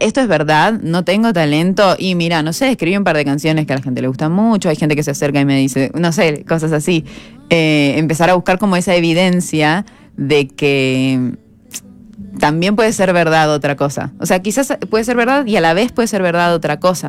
esto es verdad, no tengo talento y mira, no sé, escribí un par de canciones que a la gente le gustan mucho, hay gente que se acerca y me dice, no sé, cosas así. Empezar a buscar como esa evidencia de que también puede ser verdad otra cosa. O sea, quizás puede ser verdad y a la vez puede ser verdad otra cosa.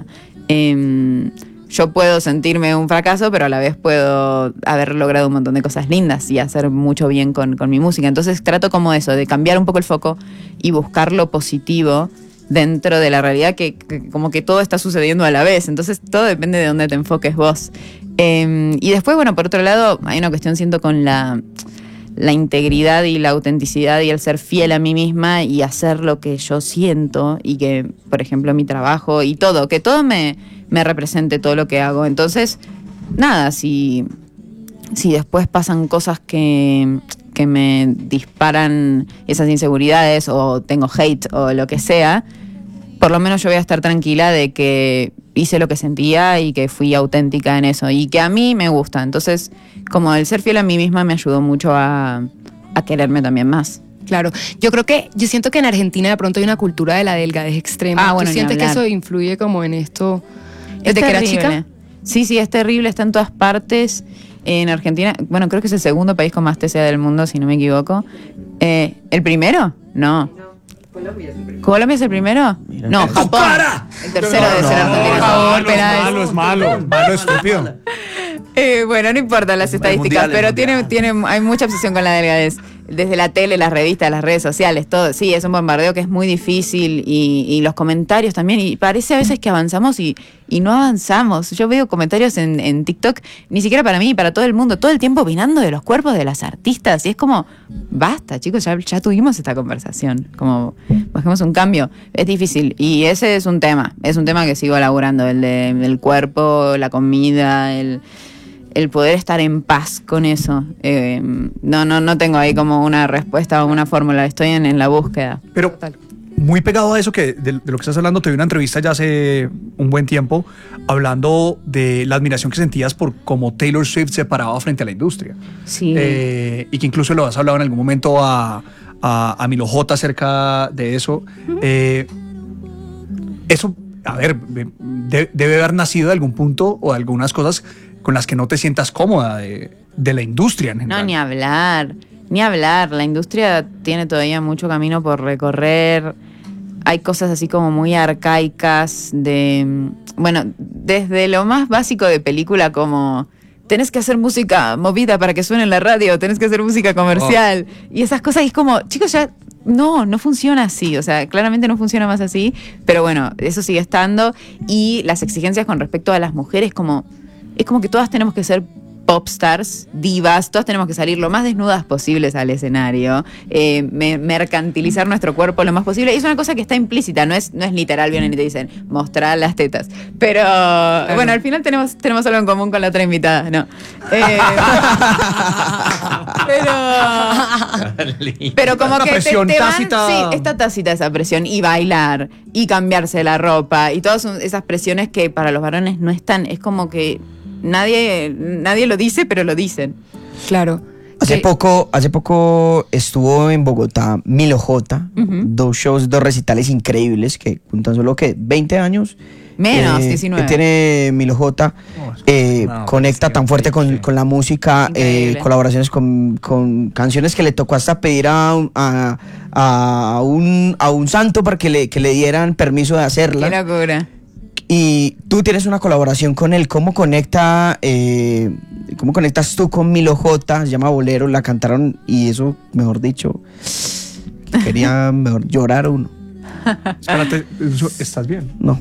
Yo puedo sentirme un fracaso, pero a la vez puedo haber logrado un montón de cosas lindas y hacer mucho bien con mi música. Entonces trato como eso, de cambiar un poco el foco y buscar lo positivo dentro de la realidad que como que todo está sucediendo a la vez. Entonces todo depende de dónde te enfoques vos. Y después, bueno, por otro lado, hay una cuestión, siento, con la integridad y la autenticidad y el ser fiel a mí misma y hacer lo que yo siento y que, por ejemplo, mi trabajo y todo, que todo me represente todo lo que hago. Entonces, nada, si después pasan cosas que me disparan esas inseguridades o tengo hate o lo que sea, por lo menos yo voy a estar tranquila de que hice lo que sentía y que fui auténtica en eso y que a mí me gusta. Entonces, como el ser fiel a mí misma me ayudó mucho a quererme también más. Claro, yo siento que en Argentina de pronto hay una cultura de la delgadez extrema. Bueno, ¿tú sientes que eso influye como en esto desde que eras chica? Sí, es terrible, está en todas partes. En Argentina, bueno, creo que es el segundo país con más TCA del mundo, si no me equivoco. ¿El primero? No. ¿Colombia es el primero? Mira, no, Japón. El tercero debe ser Argentina. Es malo, estúpido. Bueno, no importa las estadísticas, pero hay mucha obsesión con la delgadez. Desde la tele, las revistas, las redes sociales, todo. Sí, es un bombardeo que es muy difícil y los comentarios también. Y parece a veces que avanzamos y no avanzamos. Yo veo comentarios en TikTok, ni siquiera para mí, para todo el mundo, todo el tiempo opinando de los cuerpos de las artistas. Y es como, basta, chicos, ya tuvimos esta conversación. Como, bajemos un cambio. Es difícil. Y ese es un tema que sigo elaborando, el del cuerpo, la comida, el poder estar en paz con eso. No tengo ahí como una respuesta o una fórmula, estoy en la búsqueda. Pero muy pegado a eso de lo que estás hablando, te vi una entrevista ya hace un buen tiempo hablando de la admiración que sentías por cómo Taylor Swift se paraba frente a la industria. Sí. Y que incluso lo has hablado en algún momento a Milo J acerca de eso. Eso, a ver, debe haber nacido de algún punto o de algunas cosas con las que no te sientas cómoda de la industria en general. No, ni hablar. La industria tiene todavía mucho camino por recorrer. Hay cosas así como muy arcaicas desde lo más básico de película, como tenés que hacer música movida para que suene en la radio, tenés que hacer música comercial. Y esas cosas, y es como, chicos, ya no funciona así. O sea, claramente no funciona más así. Pero bueno, eso sigue estando. Y las exigencias con respecto a las mujeres, es como que todas tenemos que ser popstars, divas, todas tenemos que salir lo más desnudas posibles al escenario, mercantilizar nuestro cuerpo lo más posible. Y es una cosa que está implícita, no es literal, vienen y te dicen, mostrar las tetas. Pero, bueno, al final tenemos algo en común con la otra invitada, ¿no? Pero como que te van, sí, está tácita esa presión, y bailar, y cambiarse la ropa, y todas esas presiones que para los varones no están, es como que nadie lo dice, pero lo dicen. Claro. Hace poco estuvo en Bogotá Milo J, dos recitales increíbles que con tan solo 20 años. Menos, 19. Que tiene Milo J, conecta tan fuerte con la música, colaboraciones con canciones que le tocó hasta pedir a un santo para que le dieran permiso de hacerla. Qué locura. Y tú tienes una colaboración con él. ¿Cómo conectas tú con Milo J? Se llama Bolero, la cantaron y eso, mejor dicho, quería mejor llorar uno. Espérate, ¿estás bien? No.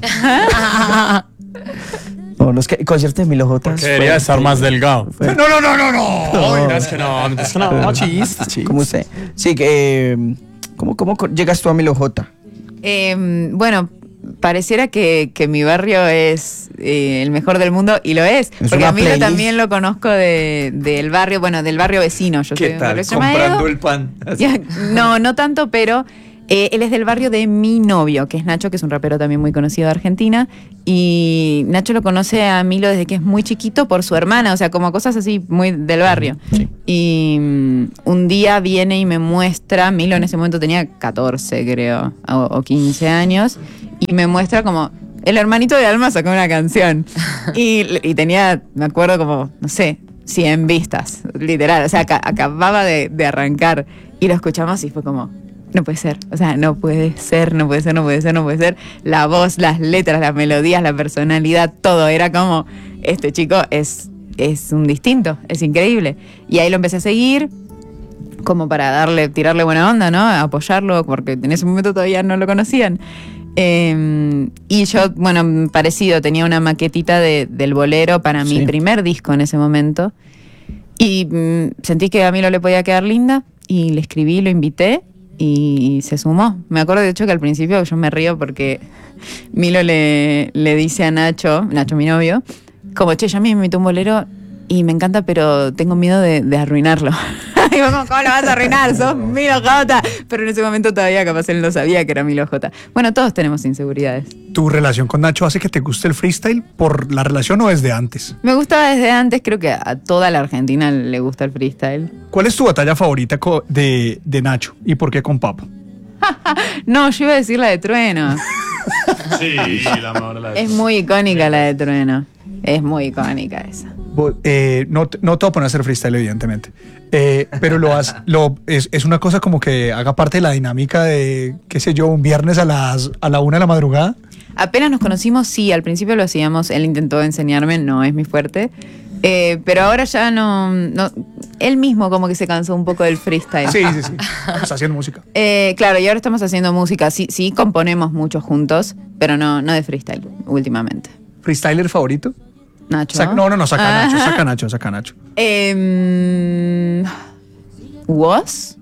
No, es que el concierto de Milo J debería estar más delgado. No. Es que no, chiste. ¿Cómo usted? Sí, ¿cómo llegas tú a Milo J? Bueno, pareciera que mi barrio es el mejor del mundo, y lo es porque a Milo también lo conozco del barrio, bueno, del barrio vecino. ¿Qué tal? Comprando el pan. No tanto, pero Él es del barrio de mi novio, que es Nacho, que es un rapero también muy conocido de Argentina. Y Nacho lo conoce a Milo desde que es muy chiquito por su hermana, o sea, como cosas así muy del barrio. Sí. Y un día viene y me muestra, Milo en ese momento tenía 14, creo, o 15 años, y me muestra como, el hermanito de Alma sacó una canción. Y tenía, me acuerdo como, no sé, 100 vistas, literal. O sea, acababa de arrancar y lo escuchamos y fue como, no puede ser. O sea, no puede ser. La voz, las letras, las melodías, la personalidad, todo. Era como, este chico es un distinto, es increíble. Y ahí lo empecé a seguir como para tirarle buena onda, ¿no? Apoyarlo, porque en ese momento todavía no lo conocían. Y yo, bueno, parecido, tenía una maquetita del bolero para mi primer disco en ese momento. Y sentí que a Milo le podía quedar linda y le escribí, lo invité y se sumó. Me acuerdo de hecho que al principio yo me río porque Milo le dice a Nacho mi novio, como, che, ya me invitó un bolero y me encanta, pero tengo miedo de arruinarlo. Y yo, ¿cómo lo vas a arruinar? Sos Milo J. Pero en ese momento todavía capaz él no sabía que era Milo J. Bueno, todos tenemos inseguridades. ¿Tu relación con Nacho hace que te guste el freestyle por la relación o desde antes? Me gustaba desde antes, creo que a toda la Argentina le gusta el freestyle. ¿Cuál es tu batalla favorita de Nacho y por qué con Papo? No, yo iba a decir la de Trueno. Sí, la mejor la Es muy icónica la de Trueno. Es muy icónica esa. No te voy a poner a hacer freestyle, evidentemente. Pero es una cosa como que haga parte de la dinámica de, qué sé yo, un viernes a la 1 de la madrugada. Apenas nos conocimos, sí, al principio lo hacíamos, él intentó enseñarme, no es mi fuerte. Pero ahora ya no. Él mismo como que se cansó un poco del freestyle. Sí. Está haciendo música. Claro, y ahora estamos haciendo música. Sí, componemos mucho juntos, pero no de freestyle últimamente. ¿Freestyler favorito? Nacho. Saca Nacho. ¿Was?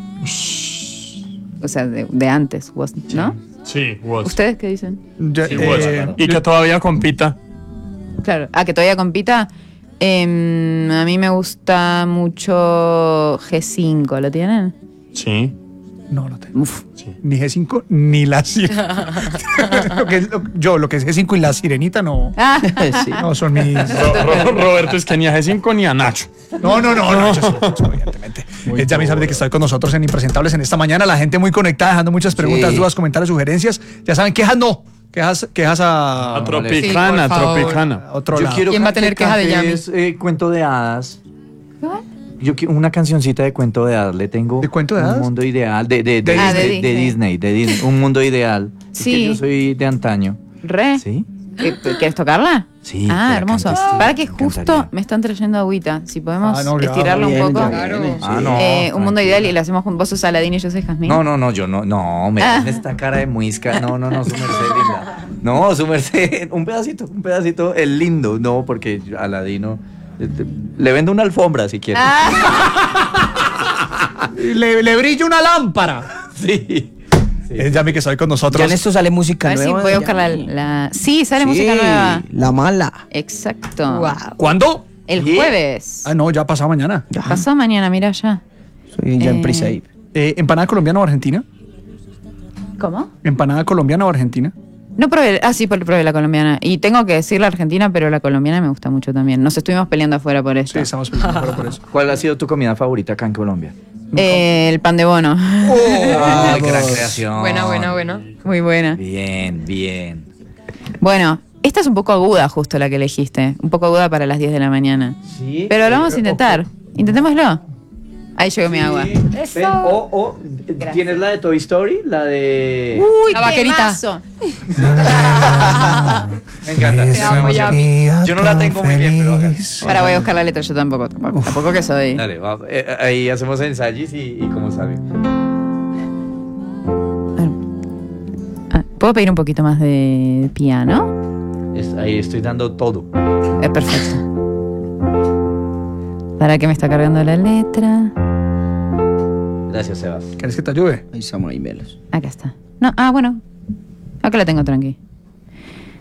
O sea, de antes, Was, ¿no? Sí, was. ¿Ustedes qué dicen? Sí, was. Y que todavía compita. Claro, que todavía compita. A mí me gusta mucho G5, ¿lo tienen? Sí. No tengo. Ni G5 ni la Sirenita. lo que es G5 y la Sirenita no. Sí. No son mis. Roberto es que ni a G5 ni a Nacho. No, eso, evidentemente. Ya me sabe de que está con nosotros en Impresentables en esta mañana. La gente muy conectada, dejando muchas preguntas, dudas, comentarios, sugerencias. Ya saben, quejas no. Quejas a Tropicana, Sí, por favor. Tropicana. a otro Yo lado. quiero ¿Quién va a tener que queja de cantes, cuento de hadas. Yo quiero una cancioncita de cuento de hadas. Le tengo ¿De cuento de un hadas? mundo ideal de Disney. Disney. Un mundo ideal. Es Sí. que yo soy de antaño. Re. ¿Sí? ¿Quieres tocarla? Sí, te Ah, la hermoso. cantas, sí, Para que me justo encantaría. me están trayendo agüita. Si podemos Ya, estirarlo bien, un poco. ya viene. Ah, no. Un mundo tranquila. ideal y lo hacemos juntos. Vos sos Aladín y yo soy Jazmín. No, yo no, me ven esta cara de muisca. No, su merced linda. No, su merced, un pedacito, el lindo. No, porque Aladino, le vendo una alfombra si quiere. Le brilla una lámpara. Sí. Es Yami que estoy con nosotros. Ya en esto sale música A ver si nueva. voy a ya. buscar la... Sí, sale música nueva. La mala. Exacto. Wow. ¿Cuándo? El ¿Qué? jueves. Ah, no, ya pasado mañana. Pasó mañana, mira ya. Soy ya en pre-save. ¿Empanada colombiana o argentina? ¿Cómo? ¿Empanada colombiana o argentina? No probé, sí, probé la colombiana. Y tengo que decir la argentina, pero la colombiana me gusta mucho también. Nos estuvimos peleando afuera por esto. Sí, estamos peleando por eso. ¿Cuál ha sido tu comida favorita acá en Colombia? El pan de bono. Ay, gran creación. Buena. Muy buena. Bien. Bueno, esta es un poco aguda justo la que elegiste. Un poco aguda para las 10 de la mañana. Sí. Pero lo vamos a intentar. Intentémoslo. Ahí llegó mi agua. Eso. ¿Tienes la de Toy Story? La de... Uy, La vaquerita. temazo. Me encanta. Te amo, Yami. Yo no la tengo muy bien, pero... Ahora voy a buscar la letra, yo tampoco. Tampoco que soy. Dale, ahí hacemos ensayos y cómo sale. ¿Puedo pedir un poquito más de piano? Ahí estoy dando todo. Perfecto. ¿Para qué me está cargando la letra? Gracias, Sebas. ¿Quieres que te ayude? Ahí estamos, ahí melos. Acá está. No, bueno. Acá la tengo tranqui.